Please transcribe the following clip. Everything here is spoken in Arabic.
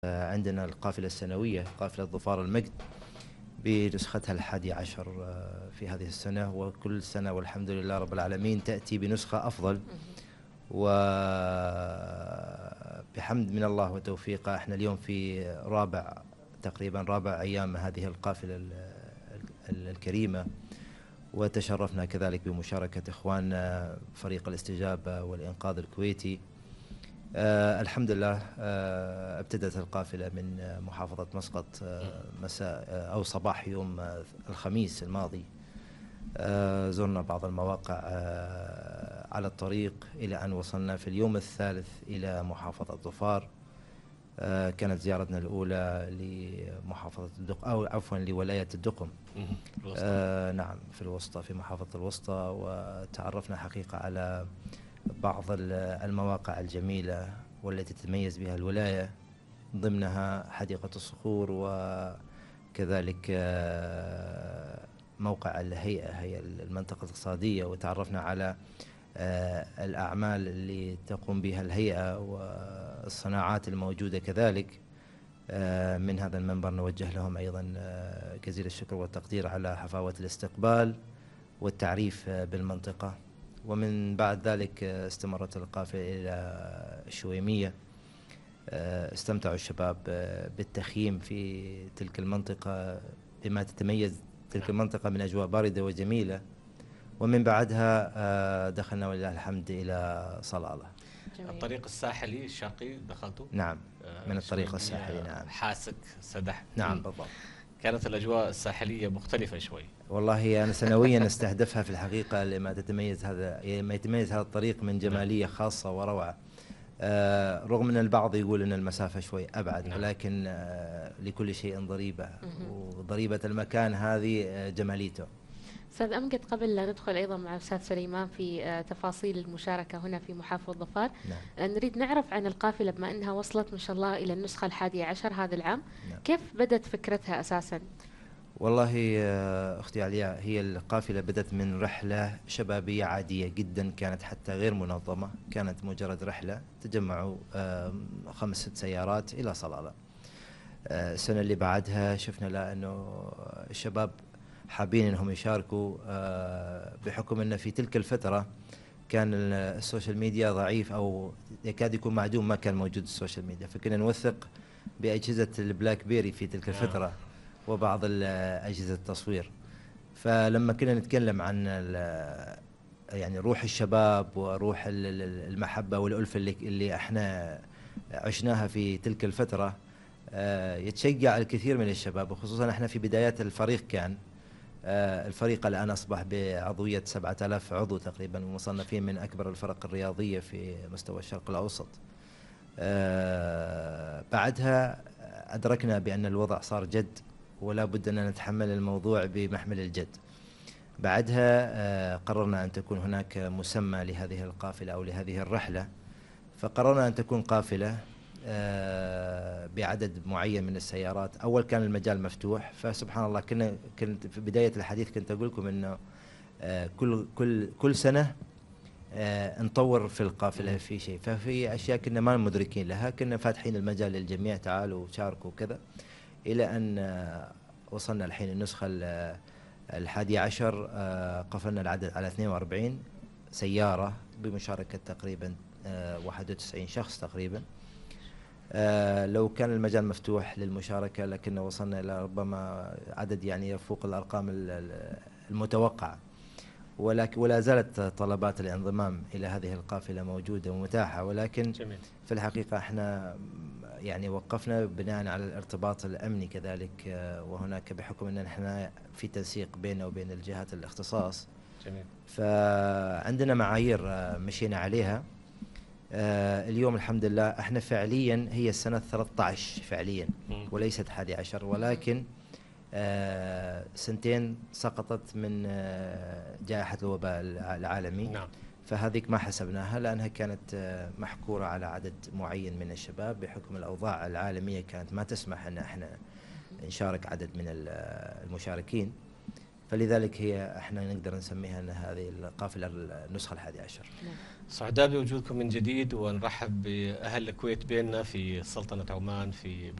عندنا القافلة السنوية قافلة ظفار المجد بنسختها 11 في هذه السنة، وكل سنة والحمد لله رب العالمين تأتي بنسخة أفضل. وبحمد من الله وتوفيقه احنا اليوم في تقريبا رابع أيام هذه القافلة الكريمة، وتشرفنا كذلك بمشاركة إخواننا فريق الاستجابة والإنقاذ الكويتي. الحمد لله. ابتدت القافلة من محافظة مسقط مساء أو صباح يوم الخميس الماضي. زرنا بعض المواقع على الطريق إلى أن وصلنا في اليوم الثالث إلى محافظة ظفار. كانت زيارتنا الأولى لمحافظة الدقم، أو عفوا لولاية الدقم. نعم، في الوسطى، في محافظة الوسطى، وتعرفنا حقيقة على بعض المواقع الجميلة والتي تتميز بها الولاية، ضمنها حديقة الصخور، وكذلك موقع الهيئة، هي المنطقة الاقتصادية، وتعرفنا على الأعمال اللي تقوم بها الهيئة والصناعات الموجودة كذلك. من هذا المنبر نوجه لهم أيضا جزيل الشكر والتقدير على حفاوة الاستقبال والتعريف بالمنطقة. ومن بعد ذلك استمرت القافلة إلى الشويمية. استمتعوا الشباب بالتخييم في تلك المنطقة بما تتميز تلك المنطقة من أجواء باردة وجميلة. ومن بعدها دخلنا ولله الحمد إلى صلالة. الطريق الساحلي الشرقي دخلتوا؟ نعم، من الطريق الساحلي. نعم، حاسك سدح. نعم بالضبط. كانت الأجواء الساحلية مختلفة شوي. والله أنا سنويا استهدفها في الحقيقة لما يتميز هذا الطريق من جمالية خاصة وروعة. رغم أن البعض يقول أن المسافة شوي أبعد، ولكن لكل شيء ضريبة، وضريبة المكان هذه جماليته. أستاذ أمجد، قبل لا ندخل أيضا مع أستاذ سليمان في تفاصيل المشاركة هنا في محافظة ظفار، نريد نعرف عن القافلة بما أنها وصلت ما شاء الله إلى النسخة 11 هذا العام. كيف بدت فكرتها أساسا؟ والله أختي علياء، هي القافلة بدأت من رحلة شبابية عادية جدا، كانت حتى غير منظمة، كانت مجرد رحلة تجمعوا 5-6 سيارات إلى صلالة. السنة اللي بعدها شفنا لا أنه الشباب حابين أنهم يشاركوا، بحكم أن في تلك الفترة كان السوشيال ميديا ضعيف أو يكاد يكون معدوم، ما كان موجود السوشيال ميديا، فكنا نوثق بأجهزة البلاك بيري في تلك الفترة وبعض أجهزة التصوير. فلما كنا نتكلم عن يعني روح الشباب وروح المحبة والألفة اللي احنا عشناها في تلك الفترة، يتشجع الكثير من الشباب، وخصوصا احنا في بدايات الفريق. كان الفريق الآن أصبح بعضوية 7000 عضو تقريبا، ومصنفين من أكبر الفرق الرياضية في مستوى الشرق الأوسط. بعدها أدركنا بأن الوضع صار جد، ولا بد أن نتحمل الموضوع بمحمل الجد. بعدها قررنا أن تكون هناك مسمى لهذه القافلة أو لهذه الرحلة، فقررنا أن تكون قافلة بعدد معين من السيارات. أول كان المجال مفتوح، فسبحان الله كنت في بداية الحديث كنت أقول لكم أنه كل سنة نطور في القافلة في شيء، ففي أشياء كنا ما مدركين لها، كنا فاتحين المجال للجميع، تعالوا شاركوا كذا، إلى أن وصلنا الحين النسخة 11. قفلنا العدد على 42 سيارة بمشاركة تقريبا 91 شخص تقريبا. لو كان المجال مفتوح للمشاركة لكن وصلنا إلى ربما عدد يعني يفوق الأرقام المتوقعة، ولا زالت طلبات الانضمام إلى هذه القافلة موجودة ومتاحة، ولكن جميل. في الحقيقة احنا يعني وقفنا بناء على الارتباط الأمني كذلك، وهناك بحكم أن احنا في تنسيق بيننا وبين الجهات الاختصاص. جميل. فعندنا معايير مشينا عليها. اليوم الحمد لله احنا فعليا هي السنة 13 فعليا وليست 11، ولكن سنتين سقطت من جائحة الوباء العالمي. نعم. فهذيك ما حسبناها لأنها كانت محكورة على عدد معين من الشباب، بحكم الأوضاع العالمية كانت ما تسمح أن احنا نشارك عدد من المشاركين. فلذلك هي احنا نقدر نسميها ان هذه القافله النسخه 11. سعداء بوجودكم من جديد، ونرحب باهل الكويت بيننا في سلطنه عمان في